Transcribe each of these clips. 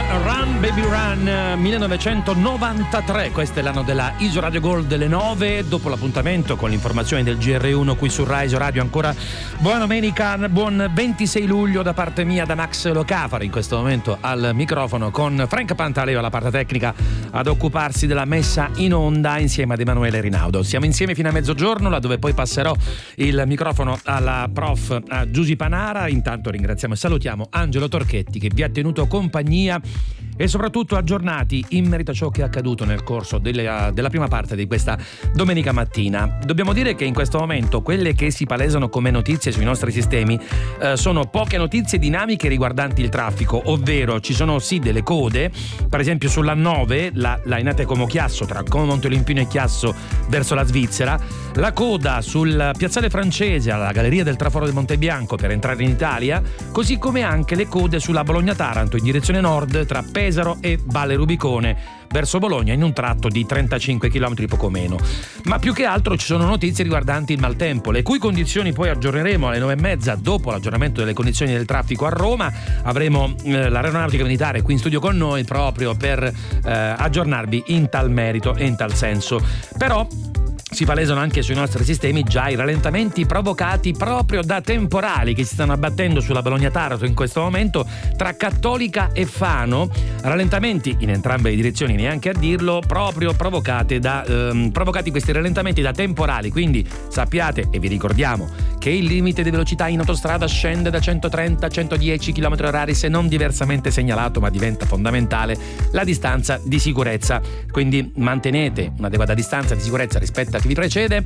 Run Baby Run 1993, questo è l'anno della Iso Radio Gold delle 9, dopo l'appuntamento con l'informazione del GR1 qui su Rai Iso Radio. Ancora buona domenica, buon 26 luglio da parte mia, da Max Locafari, in questo momento al microfono, con Franca Pantaleo alla parte tecnica ad occuparsi della messa in onda insieme ad Emanuele Rinaudo. Siamo insieme fino a mezzogiorno, laddove poi passerò il microfono alla prof Giusy Panara. Intanto ringraziamo e salutiamo Angelo Torchetti, che vi ha tenuto compagnia e soprattutto aggiornati in merito a ciò che è accaduto nel corso della prima parte di questa domenica mattina. Dobbiamo dire che in questo momento quelle che si palesano come notizie sui nostri sistemi sono poche notizie dinamiche riguardanti il traffico, ovvero ci sono sì delle code, per esempio sulla 9, la Linate Como Chiasso, tra Como Monteolimpino e Chiasso verso la Svizzera, la coda sul piazzale francese alla Galleria del Traforo del Monte Bianco per entrare in Italia, così come anche le code sulla Bologna-Taranto in direzione nord tra Pesaro e Valle Rubicone verso Bologna in un tratto di 35 km poco meno. Ma più che altro ci sono notizie riguardanti il maltempo, le cui condizioni poi aggiorneremo alle 9:30 dopo l'aggiornamento delle condizioni del traffico a Roma. Avremo l'aeronautica militare qui in studio con noi proprio per aggiornarvi in tal merito e in tal senso. Però si palesano anche sui nostri sistemi già i rallentamenti provocati proprio da temporali che si stanno abbattendo sulla Bologna-Taranto in questo momento tra Cattolica e Fano, rallentamenti in entrambe le direzioni, neanche a dirlo, proprio provocati questi rallentamenti da temporali. Quindi sappiate e vi ricordiamo che il limite di velocità in autostrada scende da 130 a 110 km/h se non diversamente segnalato, ma diventa fondamentale la distanza di sicurezza. Quindi mantenete un'adeguata distanza di sicurezza rispetto a chi vi precede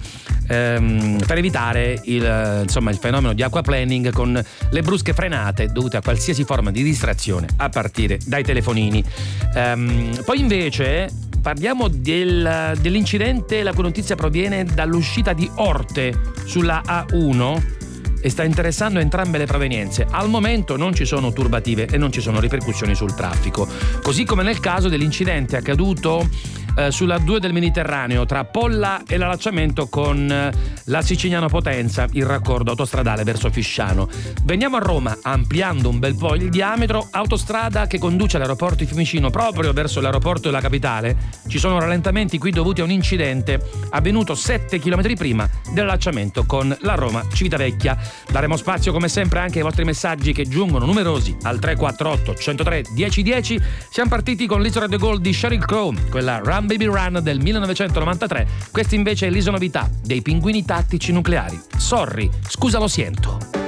per evitare il fenomeno di aquaplaning con le brusche frenate dovute a qualsiasi forma di distrazione a partire dai telefonini. Poi invece parliamo dell'incidente la cui notizia proviene dall'uscita di Orte sulla A1 e sta interessando entrambe le provenienze. Al momento non ci sono turbative e non ci sono ripercussioni sul traffico, così come nel caso dell'incidente accaduto sulla 2 del Mediterraneo tra Polla e l'allacciamento con la Siciliano Potenza, il raccordo autostradale verso Fisciano. Veniamo a Roma, ampliando un bel po' il diametro, autostrada che conduce all'aeroporto di Fiumicino proprio verso l'aeroporto della capitale. Ci sono rallentamenti qui dovuti a un incidente avvenuto 7 km prima dell'allacciamento con la Roma Civitavecchia. Daremo spazio come sempre anche ai vostri messaggi che giungono numerosi al 348 103 1010. Siamo partiti con l'Iso Radio Gold di Sheryl Crow, quella Run Baby Run del 1993. Questa invece è l'isonovità dei Pinguini Tattici Nucleari. Sorry, scusa lo siento.